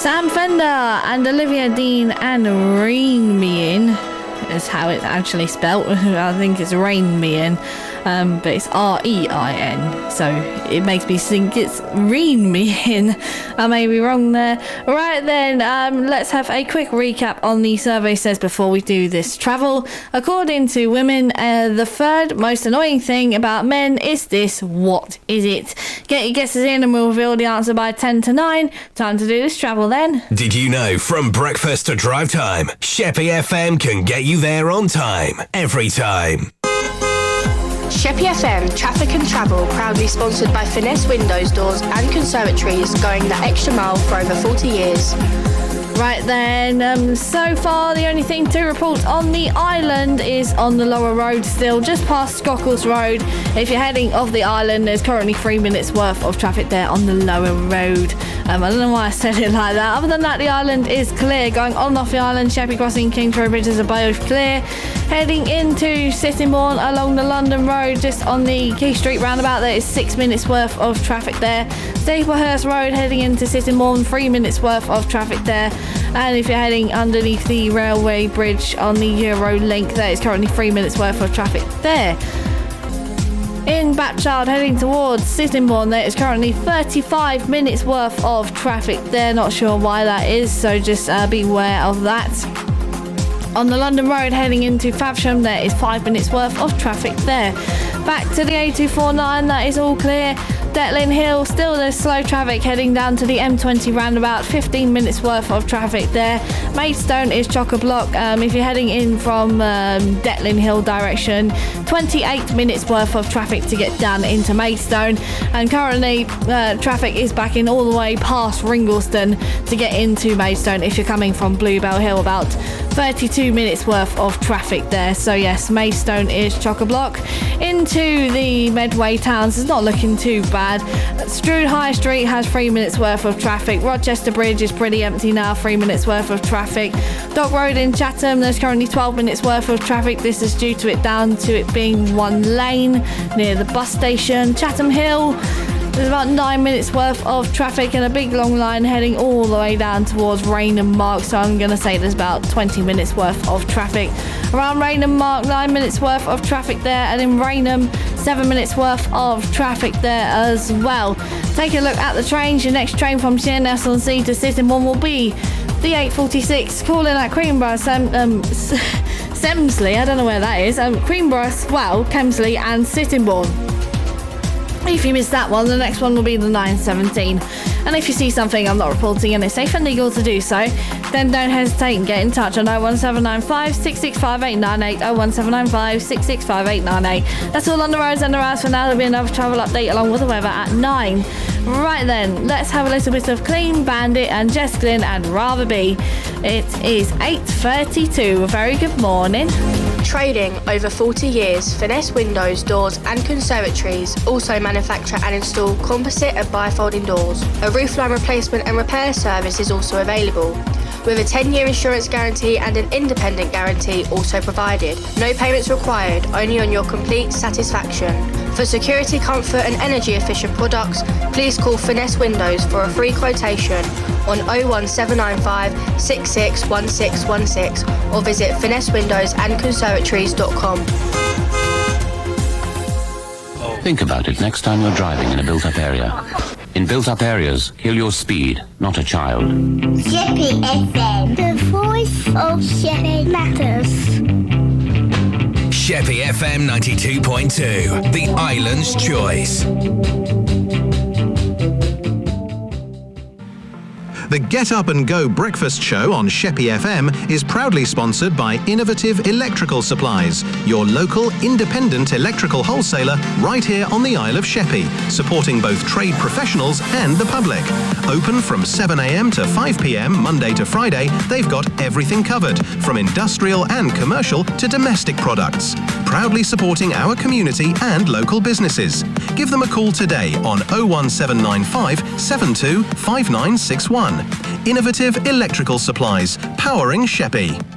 Sam Fender and Olivia Dean and Rein Me In is how it's actually spelt. I think it's Rein Me In, but it's R-E-I-N, so it makes me think it's Rein Me In. I may be wrong there. Right then, let's have a quick recap on the survey says before we do this travel. According to women, the third most annoying thing about men is this. What is it? Get your guesses in and we'll reveal the answer by 10 to 9. Time to do this travel then. Did you know from breakfast to drive time, Sheppey FM can get you there on time, every time. Sheppey FM Traffic and Travel, proudly sponsored by Finesse Windows, Doors and Conservatories, going the extra mile for over 40 years. Right then, so far the only thing to report on the island is on the lower road still, just past Scockles Road. If you're heading off the island, there's currently 3 minutes worth of traffic there on the lower road. I don't know why I said it like that. Other than that, the island is clear. Going on and off the island, Sheppey Crossing, Kingsroad Bridges are both clear. Heading into Sittingbourne along the London Road, just on the Quay Street roundabout, there is 6 minutes worth of traffic there. Staplehurst Road heading into Sittingbourne, 3 minutes worth of traffic there. And if you're heading underneath the railway bridge on the Eurolink, there is currently 3 minutes worth of traffic there. In Batchard heading towards Sittingbourne, there is currently 35 minutes worth of traffic there. Not sure why that is, so just be aware of that. On the London Road heading into Faversham, there is 5 minutes worth of traffic there. Back to the A249, that is all clear. Detlin Hill, still there's slow traffic heading down to the M20 roundabout, 15 minutes worth of traffic there. Maidstone is chock-a-block. If you're heading in from Detlin Hill direction, 28 minutes worth of traffic to get down into Maidstone. And currently traffic is backing all the way past Ringleston to get into Maidstone if you're coming from Bluebell Hill, about 32 minutes worth of traffic there. So yes, Maidstone is chock-a-block. Into the Medway towns, it's not looking too bad. Strood High Street has 3 minutes worth of traffic. Rochester Bridge is pretty empty now, 3 minutes worth of traffic. Dock Road in Chatham, there's currently 12 minutes worth of traffic. This is due to it being one lane near the bus station. Chatham Hill, there's about 9 minutes worth of traffic and a big long line heading all the way down towards Rainham Mark, so I'm going to say there's about 20 minutes worth of traffic. Around Rainham Mark, 9 minutes worth of traffic there, and in Rainham, 7 minutes worth of traffic there as well. Take a look at the trains. Your next train from Sheerness-on-Sea to Sittingbourne will be the 8:46, calling at Queenborough, Semsley, I don't know where that is, Queenborough, well, Kemsley and Sittingbourne. If you missed that one, the next one will be the 9:17. And if you see something I'm not reporting and it's safe and legal to do so, then don't hesitate and get in touch on 01795 665 898, 01795 665 898. That's all on the roads and the routes for now. There'll be another travel update along with the weather at 9. Right then, let's have a little bit of Clean Bandit and Jess Glynn and Rather Be. It is 8:32. A very good morning. Trading over 40 years, Finesse Windows, Doors and Conservatories also manufacture and install composite and bifolding doors. A roofline replacement and repair service is also available, with a 10-year insurance guarantee and an independent guarantee also provided. No payments required, only on your complete satisfaction. For security, comfort and energy efficient products, please call Finesse Windows for a free quotation on 01795 661616 or visit finessewindowsandconservatories.com. Think about it next time you're driving in a built-up area. In built-up areas, kill your speed, not a child. Sheppey FM, the voice of Sheppey matters. Sheppey FM 92.2, the island's choice. The Get Up and Go breakfast show on Sheppey FM is proudly sponsored by Innovative Electrical Supplies, your local independent electrical wholesaler right here on the Isle of Sheppey, supporting both trade professionals and the public. Open from 7 a.m. to 5 p.m. Monday to Friday, they've got everything covered, from industrial and commercial to domestic products. Proudly supporting our community and local businesses. Give them a call today on 01795 72 5961. Innovative Electrical Supplies, powering Sheppey.